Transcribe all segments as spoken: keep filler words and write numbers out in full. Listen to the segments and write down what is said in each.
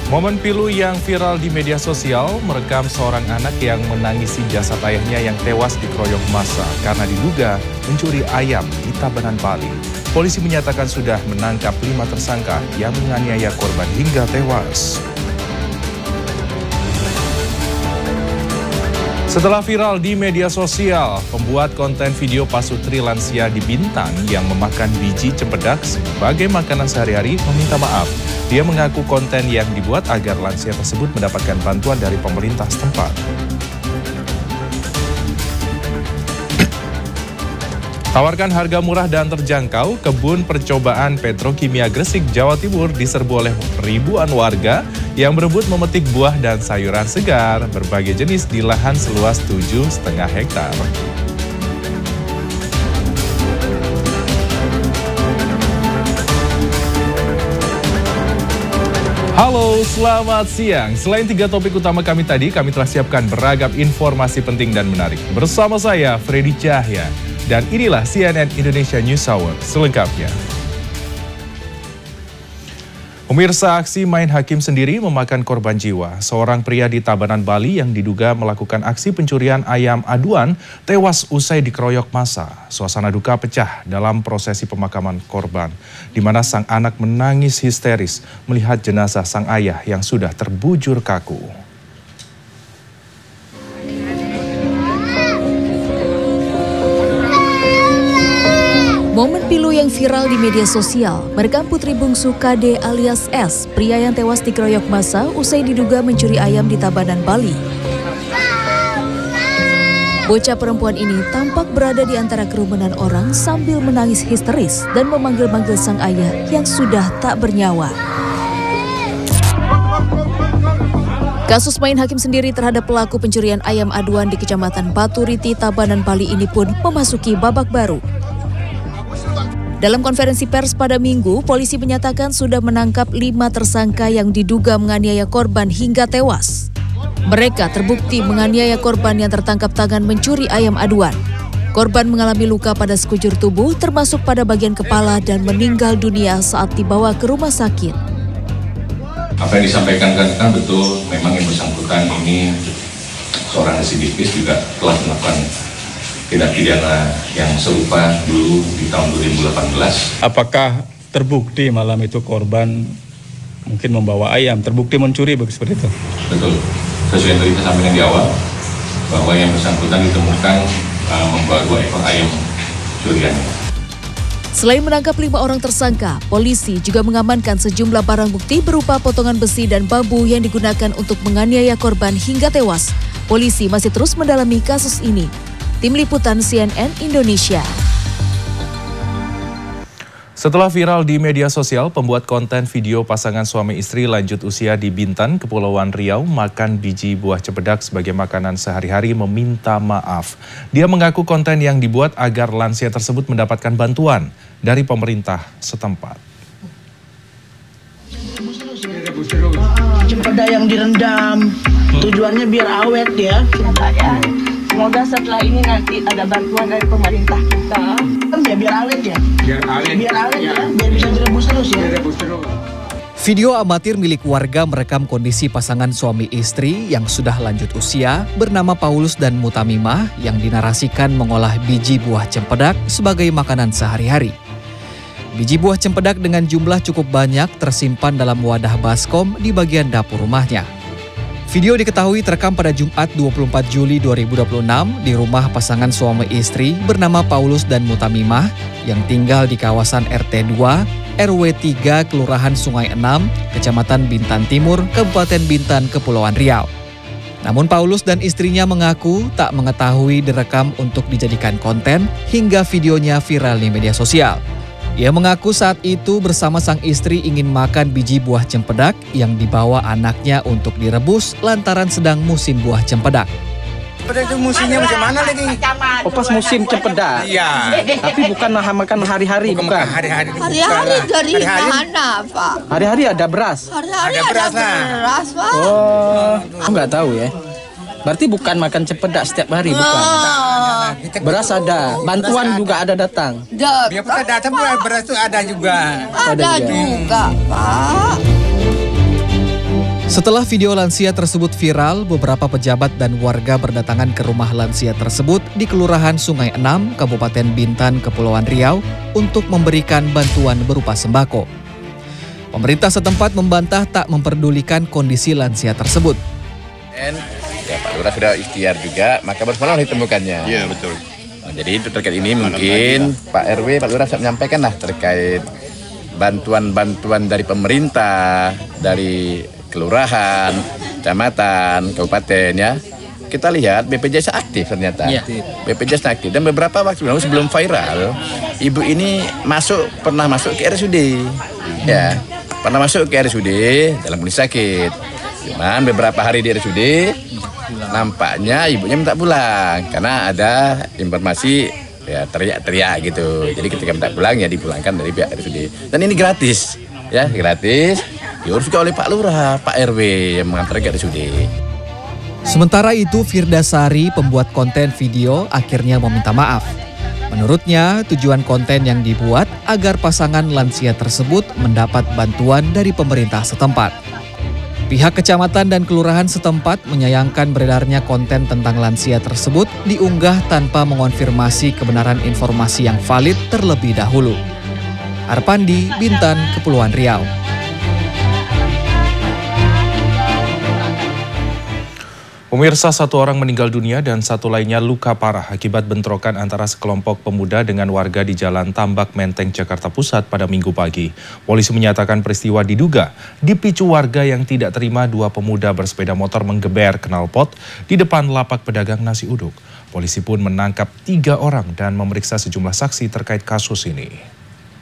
Momen pilu yang viral di media sosial merekam seorang anak yang menangisi jasad ayahnya yang tewas dikeroyok massa karena diduga mencuri ayam di Tabanan, Bali. Polisi menyatakan sudah menangkap lima tersangka yang menganiaya korban hingga tewas. Setelah viral di media sosial, pembuat konten video pasutri lansia di Bintan yang memakan biji cempedak sebagai makanan sehari-hari meminta maaf. Dia mengaku konten yang dibuat agar lansia tersebut mendapatkan bantuan dari pemerintah setempat. Tawarkan harga murah dan terjangkau, kebun percobaan Petrokimia Gresik, Jawa Timur diserbu oleh ribuan warga yang berebut memetik buah dan sayuran segar berbagai jenis di lahan seluas tujuh koma lima hektar. Halo, selamat siang. Selain tiga topik utama kami tadi, kami telah siapkan beragam informasi penting dan menarik. Bersama saya, Freddy Cahya. Dan inilah C N N Indonesia News Hour selengkapnya. Pemirsa, aksi main hakim sendiri memakan korban jiwa. Seorang pria di Tabanan, Bali yang diduga melakukan aksi pencurian ayam aduan tewas usai dikeroyok massa. Suasana duka pecah dalam prosesi pemakaman korban, di mana sang anak menangis histeris melihat jenazah sang ayah yang sudah terbujur kaku. Momen pilu yang viral di media sosial merekam putri bungsu K D alias S, pria yang tewas dikeroyok massa usai diduga mencuri ayam di Tabanan, Bali. Bocah perempuan ini tampak berada di antara kerumunan orang sambil menangis histeris dan memanggil-manggil sang ayah yang sudah tak bernyawa. Kasus main hakim sendiri terhadap pelaku pencurian ayam aduan di Kecamatan Batu Riti, Tabanan, Bali ini pun memasuki babak baru. Dalam konferensi pers pada Minggu, polisi menyatakan sudah menangkap lima tersangka yang diduga menganiaya korban hingga tewas. Mereka terbukti menganiaya korban yang tertangkap tangan mencuri ayam aduan. Korban mengalami luka pada sekujur tubuh, termasuk pada bagian kepala, dan meninggal dunia saat dibawa ke rumah sakit. Apa yang disampaikan kan betul, memang yang bersangkutan ini seorang residivis juga telah melakukan tindak pidana yang serupa dulu di tahun dua ribu delapan belas. Apakah terbukti malam itu korban mungkin membawa ayam, terbukti mencuri begitu seperti itu? Betul. Sesuai yang tadi kita sampaikan di awal, bahwa yang bersangkutan ditemukan uh, membawa dua ekor ayam curiannya. Selain menangkap lima orang tersangka, polisi juga mengamankan sejumlah barang bukti berupa potongan besi dan bambu yang digunakan untuk menganiaya korban hingga tewas. Polisi masih terus mendalami kasus ini. Tim Liputan C N N Indonesia. Setelah viral di media sosial, pembuat konten video pasangan suami istri lanjut usia di Bintan, Kepulauan Riau, makan biji buah cempedak sebagai makanan sehari-hari meminta maaf. Dia mengaku konten yang dibuat agar lansia tersebut mendapatkan bantuan dari pemerintah setempat. Cempedak yang direndam, tujuannya biar awet ya. Semoga setelah ini nanti ada bantuan dari pemerintah kita. Kan ya biar awet ya. Biar awet. Biar awet ya. Biar bisa direbus terus ya. Direbus terus. Video amatir milik warga merekam kondisi pasangan suami istri yang sudah lanjut usia bernama Paulus dan Mutamimah yang dinarasikan mengolah biji buah cempedak sebagai makanan sehari-hari. Biji buah cempedak dengan jumlah cukup banyak tersimpan dalam wadah baskom di bagian dapur rumahnya. Video diketahui terekam pada Jumat dua puluh empat Juli dua ribu dua puluh enam di rumah pasangan suami istri bernama Paulus dan Mutamimah yang tinggal di kawasan R T dua, R W tiga, Kelurahan Sungai enam, Kecamatan Bintan Timur, Kabupaten Bintan, Kepulauan Riau. Namun Paulus dan istrinya mengaku tak mengetahui direkam untuk dijadikan konten hingga videonya viral di media sosial. Ia mengaku saat itu bersama sang istri ingin makan biji buah cempedak yang dibawa anaknya untuk direbus lantaran sedang musim buah cempedak. Pada itu musimnya macam mana lagi? Oh, pas musim cempedak. Iya. Tapi bukan makan hari-hari, bukan. bukan. Hari-hari. Hari-hari dari Hari-hari. mana, Pak? Hari-hari ada beras. Hari-hari Ada ada beras, beras, nah. Pak. Oh, aku nggak tahu ya. Berarti bukan makan cempedak setiap hari, bukan? Oh, Beras ada, bantuan juga ada datang. da- Biar kita datang beras itu ada juga. ada ada juga. juga, Pak. Setelah video lansia tersebut viral, beberapa pejabat dan warga berdatangan ke rumah lansia tersebut di Kelurahan Sungai Enam, Kabupaten Bintan, Kepulauan Riau untuk memberikan bantuan berupa sembako. Pemerintah setempat membantah tak memperdulikan kondisi lansia tersebut. Dan ya Pak Lurah sudah ikhtiar juga, maka baru semalam ditemukannya. Iya betul. Nah, jadi itu terkait ini mungkin Pak R W, Pak Lurah saya menyampaikan lah terkait bantuan-bantuan dari pemerintah, dari kelurahan, kecamatan, kabupaten ya. Kita lihat B P J S aktif ternyata. Ya. B P J S aktif dan beberapa waktu lalu sebelum viral, ibu ini masuk pernah masuk ke R S U D. Ya, pernah masuk ke R S U D dalam kondisi sakit. Cuman beberapa hari di R S U D nampaknya ibunya minta pulang karena ada informasi ya teriak-teriak gitu. Jadi ketika minta pulang ya dipulangkan dari pihak R S U D. Dan ini gratis. Ya, gratis. Diurus juga oleh Pak Lurah, Pak R W yang mengantar ke R S U D. Sementara itu, Firda Sari, pembuat konten video, akhirnya meminta maaf. Menurutnya, tujuan konten yang dibuat agar pasangan lansia tersebut mendapat bantuan dari pemerintah setempat. Pihak kecamatan dan kelurahan setempat menyayangkan beredarnya konten tentang lansia tersebut diunggah tanpa mengonfirmasi kebenaran informasi yang valid terlebih dahulu. Arpandi, Bintan, Kepulauan Riau. Pemirsa, satu orang meninggal dunia dan satu lainnya luka parah akibat bentrokan antara sekelompok pemuda dengan warga di Jalan Tambak Menteng, Jakarta Pusat pada Minggu pagi. Polisi menyatakan peristiwa diduga dipicu warga yang tidak terima dua pemuda bersepeda motor menggeber knalpot di depan lapak pedagang nasi uduk. Polisi pun menangkap tiga orang dan memeriksa sejumlah saksi terkait kasus ini.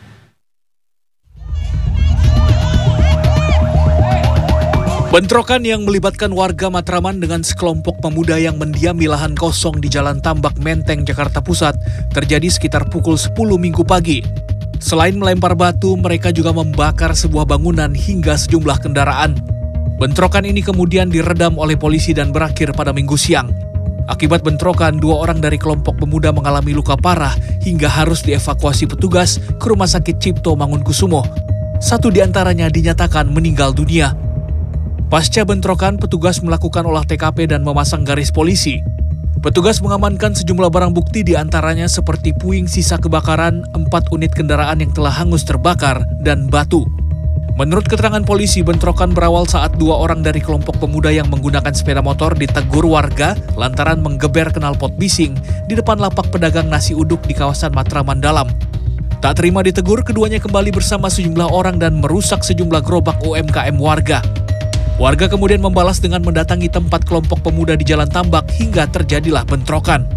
Bentrokan yang melibatkan warga Matraman dengan sekelompok pemuda yang mendiami lahan kosong di Jalan Tambak Menteng, Jakarta Pusat terjadi sekitar pukul sepuluh Minggu pagi. Selain melempar batu, mereka juga membakar sebuah bangunan hingga sejumlah kendaraan. Bentrokan ini kemudian diredam oleh polisi dan berakhir pada Minggu siang. Akibat bentrokan, dua orang dari kelompok pemuda mengalami luka parah hingga harus dievakuasi petugas ke Rumah Sakit Cipto Mangunkusumo. Satu di antaranya dinyatakan meninggal dunia. Pasca bentrokan, petugas melakukan olah T K P dan memasang garis polisi. Petugas mengamankan sejumlah barang bukti di antaranya seperti puing sisa kebakaran, empat unit kendaraan yang telah hangus terbakar, dan batu. Menurut keterangan polisi, bentrokan berawal saat dua orang dari kelompok pemuda yang menggunakan sepeda motor ditegur warga lantaran menggeber knalpot bising di depan lapak pedagang nasi uduk di kawasan Matraman Dalam. Tak terima ditegur, keduanya kembali bersama sejumlah orang dan merusak sejumlah gerobak U M K M warga. Warga kemudian membalas dengan mendatangi tempat kelompok pemuda di Jalan Tambak hingga terjadilah bentrokan.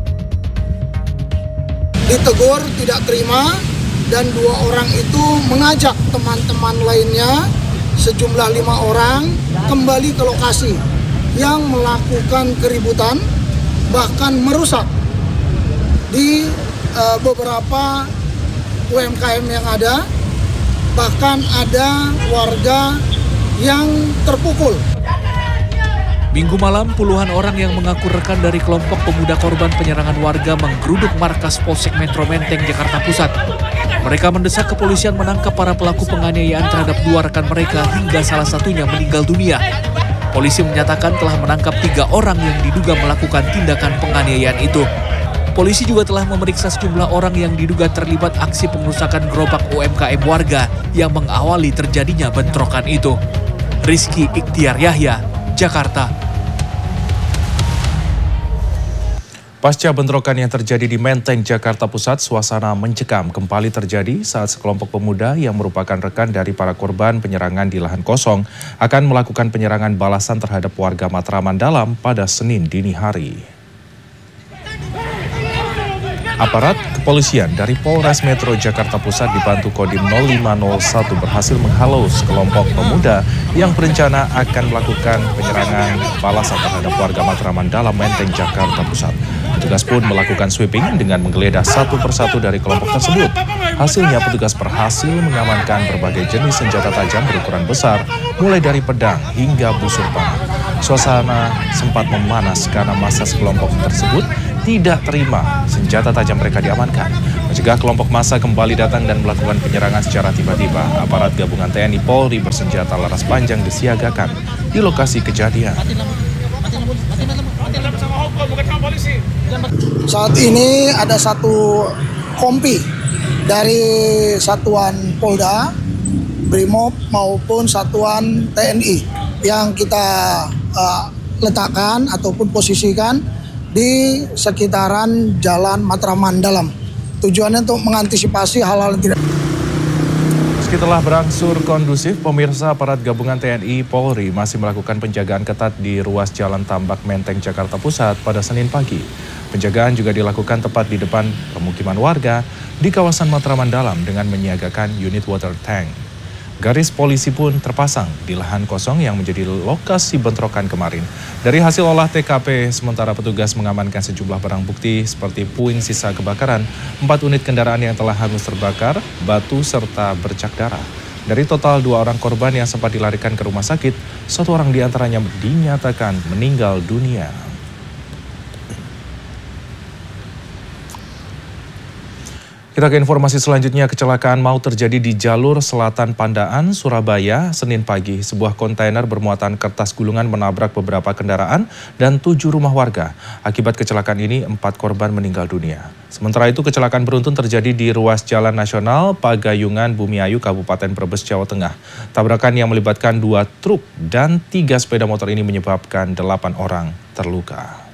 Ditegur, tidak terima, dan dua orang itu mengajak teman-teman lainnya, sejumlah lima orang, kembali ke lokasi yang melakukan keributan, bahkan merusak di uh, beberapa U M K M yang ada, bahkan ada warga yang terpukul. Minggu malam, puluhan orang yang mengaku rekan dari kelompok pemuda korban penyerangan warga menggeruduk markas Polsek Metro Menteng, Jakarta Pusat. Mereka mendesak kepolisian menangkap para pelaku penganiayaan terhadap dua rekan mereka hingga salah satunya meninggal dunia. Polisi menyatakan telah menangkap tiga orang yang diduga melakukan tindakan penganiayaan itu. Polisi juga telah memeriksa sejumlah orang yang diduga terlibat aksi pengerusakan gerobak U M K M warga yang mengawali terjadinya bentrokan itu. Rizky Ikhtiar Yahya, Jakarta. Pasca bentrokan yang terjadi di Menteng, Jakarta Pusat, suasana mencekam kembali terjadi saat sekelompok pemuda yang merupakan rekan dari para korban penyerangan di lahan kosong akan melakukan penyerangan balasan terhadap warga Matraman Dalam pada Senin dini hari. Aparat kepolisian dari Polres Metro Jakarta Pusat dibantu Kodim nol lima nol satu berhasil menghalau sekelompok pemuda yang berencana akan melakukan penyerangan balasan terhadap warga Matraman Dalam Menteng, Jakarta Pusat. Petugas pun melakukan sweeping dengan menggeledah satu persatu dari kelompok tersebut. Hasilnya petugas berhasil mengamankan berbagai jenis senjata tajam berukuran besar, mulai dari pedang hingga busur panah. Suasana sempat memanas karena massa sekelompok tersebut tidak terima senjata tajam mereka diamankan. Mencegah kelompok massa kembali datang dan melakukan penyerangan secara tiba-tiba, aparat gabungan T N I Polri bersenjata laras panjang disiagakan di lokasi kejadian. Saat ini ada satu kompi dari satuan Polda, Brimob maupun satuan T N I yang kita uh, letakkan ataupun posisikan di sekitaran Jalan Matraman Dalam. Tujuannya untuk mengantisipasi hal-hal yang tidak. Setelah berangsur kondusif, pemirsa aparat gabungan T N I Polri masih melakukan penjagaan ketat di ruas Jalan Tambak Menteng, Jakarta Pusat pada Senin pagi. Penjagaan juga dilakukan tepat di depan permukiman warga di kawasan Matraman Dalam dengan menyiagakan unit water tank. Garis polisi pun terpasang di lahan kosong yang menjadi lokasi bentrokan kemarin. Dari hasil olah T K P, sementara petugas mengamankan sejumlah barang bukti seperti puing sisa kebakaran, empat unit kendaraan yang telah hangus terbakar, batu, serta bercak darah. Dari total dua orang korban yang sempat dilarikan ke rumah sakit, satu orang diantaranya dinyatakan meninggal dunia. Kita ke informasi selanjutnya, kecelakaan maut terjadi di jalur selatan Pandaan, Surabaya, Senin pagi. Sebuah kontainer bermuatan kertas gulungan menabrak beberapa kendaraan dan tujuh rumah warga. Akibat kecelakaan ini, empat korban meninggal dunia. Sementara itu, kecelakaan beruntun terjadi di ruas Jalan Nasional Pagayungan Bumiayu, Kabupaten Brebes, Jawa Tengah. Tabrakan yang melibatkan dua truk dan tiga sepeda motor ini menyebabkan delapan orang terluka.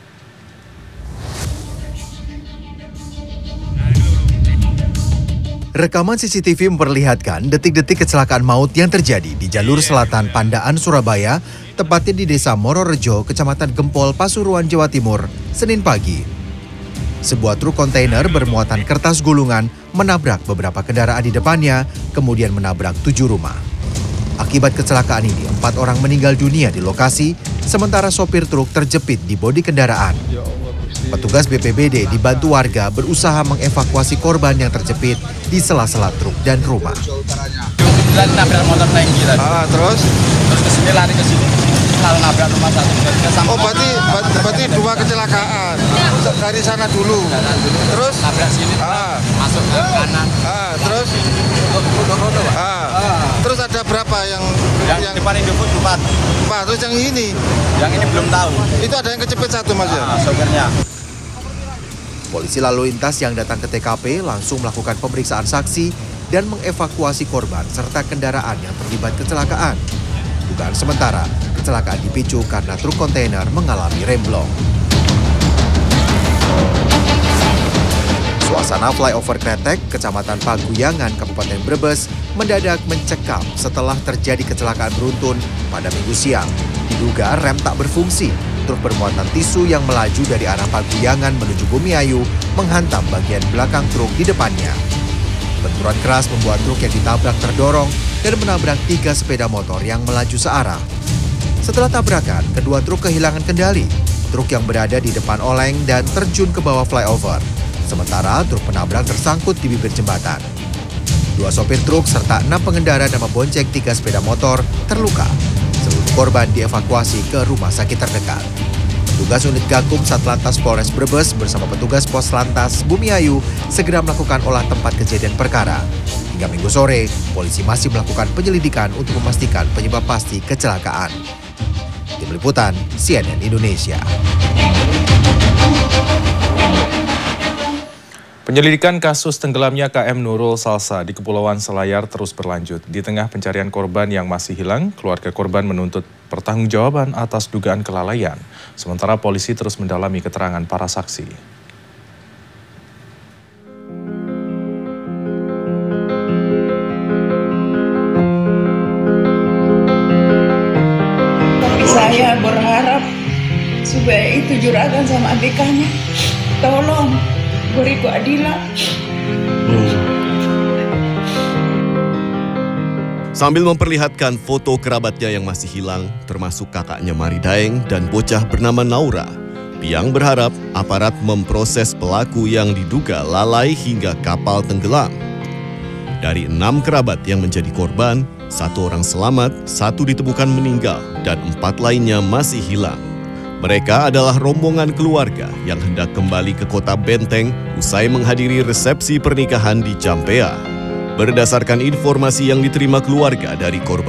Rekaman C C T V memperlihatkan detik-detik kecelakaan maut yang terjadi di jalur selatan Pandaan, Surabaya, tepatnya di Desa Mororejo, Kecamatan Gempol, Pasuruan, Jawa Timur, Senin pagi. Sebuah truk kontainer bermuatan kertas gulungan menabrak beberapa kendaraan di depannya, kemudian menabrak tujuh rumah. Akibat kecelakaan ini, empat orang meninggal dunia di lokasi, sementara sopir truk terjepit di bodi kendaraan. Petugas B P B D dibantu warga berusaha mengevakuasi korban yang terjepit di sela-sela truk dan rumah. Dan nabrak motor tangki tadi. Ah, terus? Terus kesini lari ke sini, lalu nabrak rumah satu. Oh, berarti berarti dua kecelakaan. Dari sana dulu. Terus? Nabrak sini, ah. masuk ke kanan. Ah, terus? Ah. Terus ada berapa yang yang, yang depan Indofood empat. Empat. Terus yang ini? Yang ini belum tahu. Itu ada yang kecepet satu, Mas ya? Ah, sopirnya. Polisi lalu lintas yang datang ke T K P langsung melakukan pemeriksaan saksi dan mengevakuasi korban serta kendaraan yang terlibat kecelakaan. Dugaan sementara, kecelakaan dipicu karena truk kontainer mengalami remblong. Suasana flyover Kretek, Kecamatan Paguyangan, Kabupaten Brebes, mendadak mencekam setelah terjadi kecelakaan beruntun pada Minggu siang. Diduga rem tak berfungsi. Truk bermuatan tisu yang melaju dari arah Paguyangan menuju Bumiayu menghantam bagian belakang truk di depannya. Benturan keras membuat truk yang ditabrak terdorong dan menabrak tiga sepeda motor yang melaju searah. Setelah tabrakan, kedua truk kehilangan kendali. Truk yang berada di depan oleng dan terjun ke bawah flyover. Sementara truk penabrak tersangkut di bibir jembatan. Dua sopir truk serta enam pengendara dan membonceng tiga sepeda motor terluka. Seluruh korban dievakuasi ke rumah sakit terdekat. Petugas unit Gakum Satlantas Polres Brebes bersama petugas Pos Lantas Bumiayu segera melakukan olah tempat kejadian perkara. Hingga Minggu sore, polisi masih melakukan penyelidikan untuk memastikan penyebab pasti kecelakaan. Tim Liputan C N N Indonesia. Penyelidikan kasus tenggelamnya K M Nurul Salsa di Kepulauan Selayar terus berlanjut. Di tengah pencarian korban yang masih hilang, keluarga korban menuntut pertanggungjawaban atas dugaan kelalaian. Sementara polisi terus mendalami keterangan para saksi. Saya berharap supaya itu juragan sama adekannya tolong beri keadilan. Sambil memperlihatkan foto kerabatnya yang masih hilang, termasuk kakaknya Mari Daeng dan bocah bernama Naura, Piang berharap aparat memproses pelaku yang diduga lalai hingga kapal tenggelam. Dari enam kerabat yang menjadi korban, satu orang selamat, satu ditemukan meninggal, dan empat lainnya masih hilang. Mereka adalah rombongan keluarga yang hendak kembali ke kota Benteng usai menghadiri resepsi pernikahan di Campea. Berdasarkan informasi yang diterima keluarga dari korban